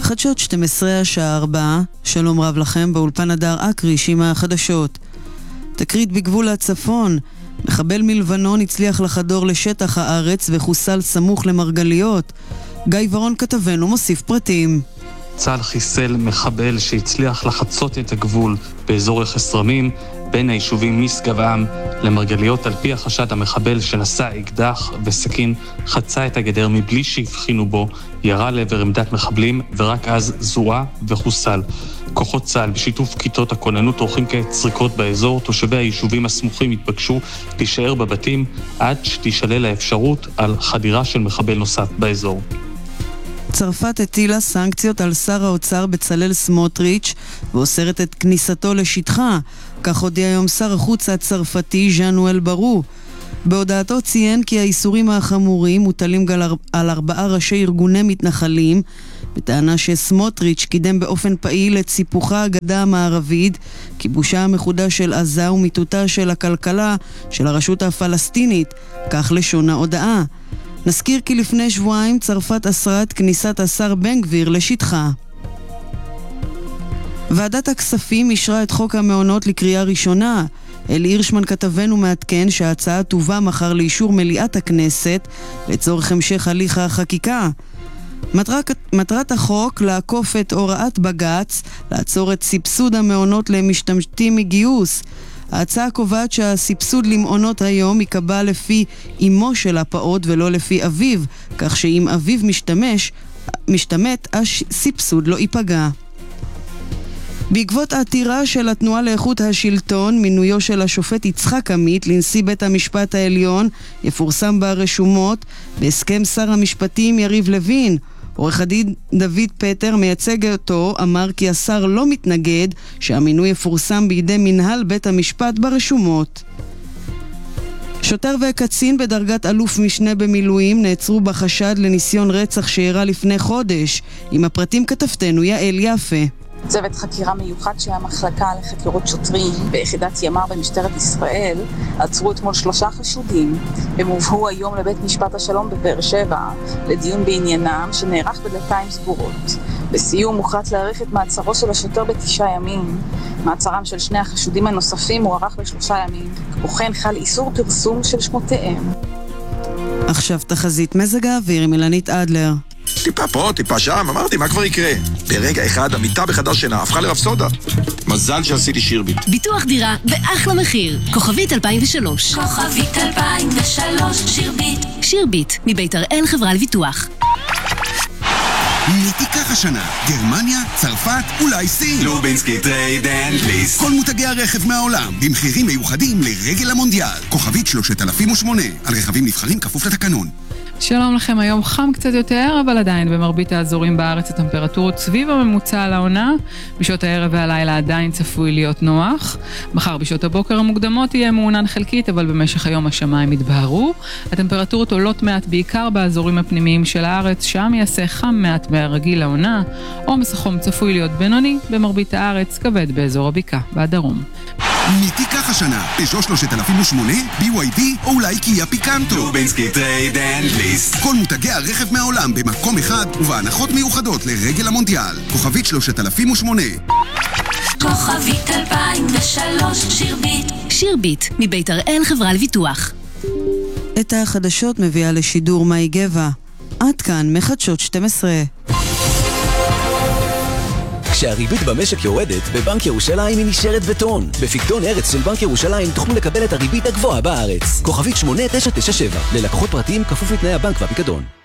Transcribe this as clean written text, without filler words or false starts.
חדשות 12 השעה 4, שלום רב לכם, באולפן הדר אקריש עם החדשות. תקרית בגבול הצפון, מחבל מלבנון הצליח לחדור לשטח הארץ וחוסל סמוך למרגליות. גיא ורון כתבנו מוסיף פרטים. צה"ל חיסל מחבל שהצליח לחצות את הגבול באזור רכס רמים בין היישובים משגב-עם למרגליות. על פי החשד, המחבל שנשא אקדח וסכין חצה את הגדר מבלי שהבחינו בו, ירה לעבר עמדת מחבלים ורק אז זוהה וחוסל. כוחות צה"ל בשיתוף כיתות הכוננות עורכים כעת סריקות באזור. תושבי היישובים הסמוכים התבקשו להישאר בבתים עד שתישלל האפשרות על חדירה של מחבל נוסף באזור. צרפת הטילה סנקציות על שר האוצר בצלאל סמוטריץ' ואוסרת את כניסתו לשטחה. כך הודיע היום שר החוץ הצרפתי ז'אן-נואל ברו. בהודעתו ציין כי האיסורים החמורים מוטלים על 4 ראשי ארגוני מתנחלים, בטענה שסמוטריץ' קידם באופן פעיל את סיפוחה הגדה המערבית, כיבושה המחודש של עזה ומיטוטה של הכלכלה של הרשות הפלסטינית, כך לשון ההודעה. נזכיר כי לפני שבועיים צרפת אסרה את כניסת השר בן גביר לשטחה. ועדת הכספים אישרה את חוק המעונות לקריאה ראשונה. אלי הירשמן כתבנו מעדכן שההצעה תובא מחר לאישור מליאת הכנסת לצורך המשך הליך החקיקה. מטרת החוק לעקוף את הוראת בג"ץ, לעצור את סבסוד המעונות למשתמטים מגיוס. ההצעה קובעת שהסבסוד למעונות היום יקבע לפי אמו של הפעוט ולא לפי אביו, כך שאם אביו משתמט, הסבסוד לא ייפגע. בעקבות העתירה של התנועה לאיכות השלטון, מינויו של השופט יצחק עמית לנשיא בית המשפט העליון יפורסם ברשומות בהסכם שר המשפטים יריב לוין. עורך הדין דוד פטר מייצג אותו, אמר כי השר לא מתנגד שהמינוי יפורסם בידי מנהל בית המשפט ברשומות. שוטר וקצין בדרגת אלוף משנה במילואים נעצרו בחשד לניסיון רצח שאירע לפני חודש. עם הפרטים כתבתנו יעל יפה. צוות חקירה מיוחד של המחלקה לחקירות שוטרים ביחידת ימ"ר במשטרת ישראל עצרו אתמול 3 חשודים. הם הובאו היום לבית משפט השלום בבאר שבע לדיון בעניינם שנערך בדלתיים סגורות. בסיום הוחלט להאריך את מעצרו של השוטר ב9 ימים. מעצרם של 2 החשודים הנוספים הוארך ב3 ימים. וכן חל איסור פרסום של שמותיהם. עכשיו תחזית מזג האוויר עם אילנית אדלר. טיפה פה, טיפה שם, אמרתי, מה כבר יקרה? ברגע אחד, המיטה בחדר שינה הפכה לרפסודה. מזל שעשיתי שירביט. ביטוח דירה באחלה מחיר. כוכבית 2003. כוכבית 2003, שירביט. שירביט, מבית הראל חברה לביטוח. מי תיקח השנה? גרמניה, צרפת, אולי סין? לובינסקי טרייד אנד ליסט. כל מותגי הרכב מהעולם, במחירים מיוחדים לרגל המונדיאל. כוכבית 3008. על רכבים נבחרים כפוף לתקנון. שלום לכם, היום חם קצת יותר, אבל עדיין במרבית האזורים בארץ הטמפרטורות סביב הממוצע על העונה. בשעות הערב והלילה עדיין צפוי להיות נוח. מחר בשעות הבוקר המוקדמות יהיה מעונן חלקית, אבל במשך היום השמיים יתבהרו. הטמפרטורות עולות מעט בעיקר באזורים הפנימיים של הארץ, שם יעשה חם מעט מהרגיל לעונה. עומס החום צפוי להיות בינוני, במרבית הארץ כבד באזור הבקעה והדרום. מי תיקח השנה? פז'ו 3008, BYD או אולי קיה פיקנטו? לובינסקי טרייד אנד ליסט. כל מותגי הרכב מהעולם במקום אחד ובהנחות מיוחדות לרגל המונדיאל. כוכבית 3008. כוכבית 2003, שירביט. שירביט, מבית הראל חברה לביטוח. את החדשות מביאה לשידור מאי גבע. עד כאן מחדשות 12. כשהריבית במשק יורדת, בבנק ירושלים היא נשארת בטון. בפקדון ארץ של בנק ירושלים תוכלו לקבל את הריבית הגבוהה בארץ. כוכבית 8997. ללקוחות פרטיים כפוף לתנאי הבנק והפיקדון.